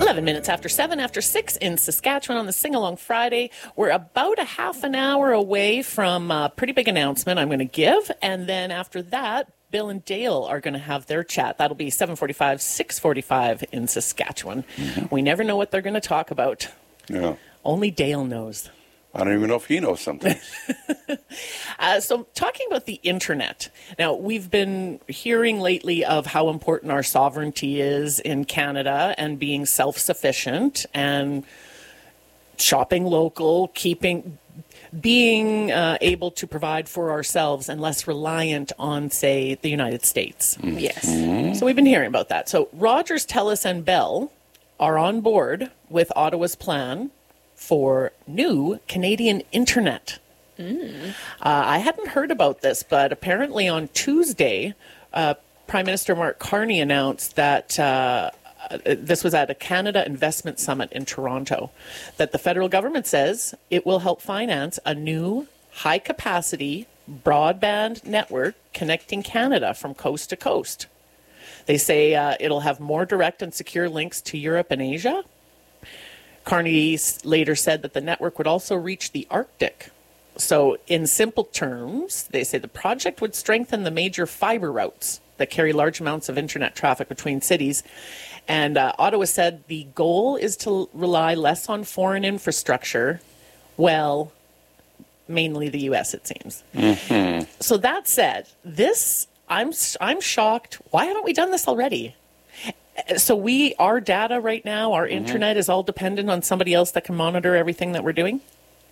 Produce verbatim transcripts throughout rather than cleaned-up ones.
eleven minutes after seven, after six in Saskatchewan on the Sing Along Friday. We're about a half an hour away from a pretty big announcement I'm going to give. And then after that, Bill and Dale are going to have their chat. That'll be seven forty-five, six forty-five in Saskatchewan. Mm-hmm. We never know what they're going to talk about. Yeah. Only Dale knows. I don't even know if he knows something. uh, so talking about the internet. Now, we've been hearing lately of how important our sovereignty is in Canada and being self-sufficient and shopping local, keeping, being uh, able to provide for ourselves and less reliant on, say, the United States. Mm-hmm. Yes. Mm-hmm. So we've been hearing about that. So Rogers, Telus, and Bell are on board with Ottawa's plan for new Canadian internet. Mm. Uh, I hadn't heard about this, but apparently on Tuesday, uh, Prime Minister Mark Carney announced that uh, this was at a Canada Investment Summit in Toronto, that the federal government says it will help finance a new high-capacity broadband network connecting Canada from coast to coast. They say uh, it'll have more direct and secure links to Europe and Asia. Carney later said that the network would also reach the Arctic. So in simple terms, they say the project would strengthen the major fiber routes that carry large amounts of internet traffic between cities. And uh, Ottawa said the goal is to rely less on foreign infrastructure, well, mainly the U S, it seems. Mm-hmm. So that said, this, I'm I'm shocked. Why haven't we done this already? So we, our data right now, our mm-hmm. internet is all dependent on somebody else that can monitor everything that we're doing.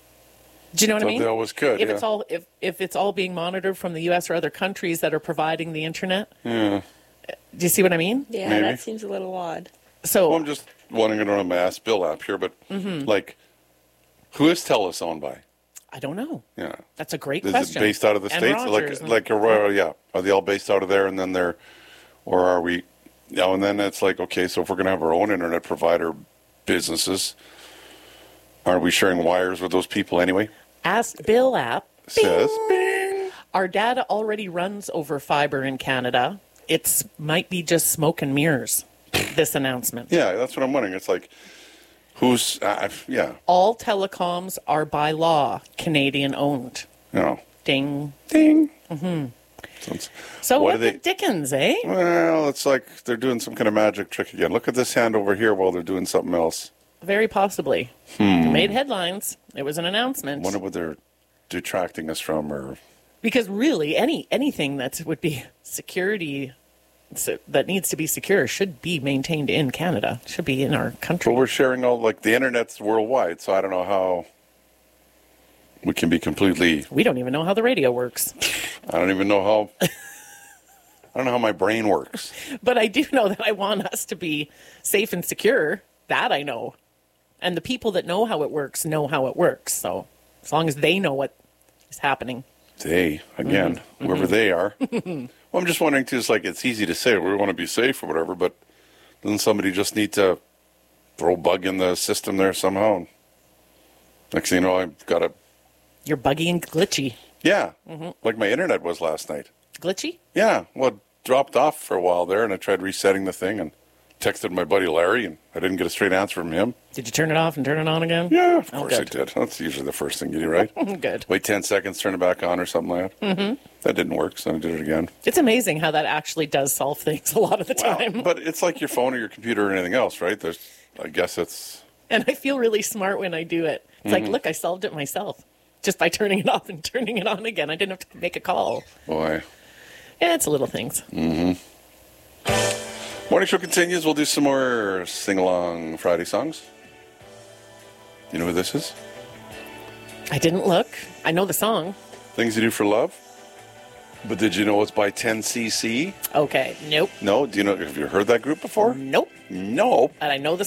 Do you know what so I mean? They always could. If yeah. it's all if if it's all being monitored from the U S or other countries that are providing the internet. Yeah. Do you see what I mean? Yeah, Maybe. that seems a little odd. So well, I'm just wondering, I don't have my Ask Bill app here, but mm-hmm. like, who is TELUS owned by? I don't know. Yeah, that's a great is question. Is it based out of the and States? Rogers like, and, like a royal? Yeah, are they all based out of there, and then they're, or are we? Yeah, and then it's like, okay, so if we're going to have our own internet provider businesses, aren't we sharing wires with those people anyway? Ask Bill app says, bing. Our data already runs over fiber in Canada. It's might be just smoke and mirrors, this announcement. Yeah, that's what I'm wondering. It's like, who's, uh, yeah. All telecoms are by law Canadian owned. No. Ding. Ding. Mm-hmm. So, so what, what the they, dickens, eh? Well, it's like they're doing some kind of magic trick again. Look at this hand over here while they're doing something else. Very possibly. Hmm. It made headlines. It was an announcement. I wonder what they're detracting us from, or because really, any anything that would be security so, that needs to be secure should be maintained in Canada. Should be in our country. But we're sharing all like the internet's worldwide, so I don't know how we can be completely. We don't even know how the radio works. I don't even know how. I don't know how my brain works. But I do know that I want us to be safe and secure. That I know. And the people that know how it works know how it works. So as long as they know what is happening. They, again, mm-hmm. whoever mm-hmm. they are. Well, I'm just wondering, too, it's like it's easy to say we want to be safe or whatever, but doesn't somebody just need to throw a bug in the system there somehow? Next thing you know, I've got a... You're buggy and glitchy. Yeah, mm-hmm. like my internet was last night. Glitchy? Yeah, well, it dropped off for a while there, and I tried resetting the thing and texted my buddy Larry, and I didn't get a straight answer from him. Did you turn it off and turn it on again? Yeah, of oh, course good. I did. That's usually the first thing you do, right? Good. Wait ten seconds, turn it back on or something like that. Mm-hmm. That didn't work, so I did it again. It's amazing how that actually does solve things a lot of the time. Well, but it's like your phone or your computer or anything else, right? There's, I guess it's... And I feel really smart when I do it. It's mm-hmm. like, look, I solved it myself. Just by turning it off and turning it on again. I didn't have to make a call. Boy. Yeah, it's little things. Mm-hmm. Morning show continues. We'll do some more sing-along Friday songs. You know who this is? I didn't look. I know the song. Things You Do for Love. But did you know it's by ten C C? Okay. Nope. No? Do you know? Have you heard that group before? Nope. No. And I know the